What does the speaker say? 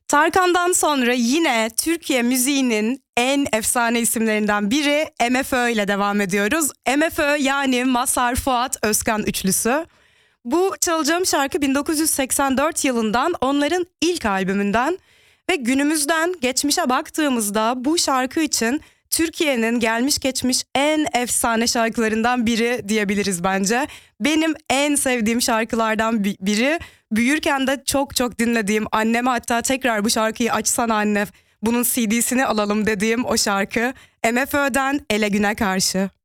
Tarkan'dan sonra yine Türkiye müziğinin en efsane isimlerinden biri MFÖ ile devam ediyoruz. MFÖ yani Mazhar Fuat Özkan üçlüsü. Bu çalacağım şarkı 1984 yılından, onların ilk albümünden ve günümüzden geçmişe baktığımızda bu şarkı için Türkiye'nin gelmiş geçmiş en efsane şarkılarından biri diyebiliriz bence. Benim en sevdiğim şarkılardan biri. Büyürken de çok çok dinlediğim, anneme hatta tekrar bu şarkıyı açsana anne, bunun CD'sini alalım dediğim o şarkı. MFÖ'den Ele Güne Karşı.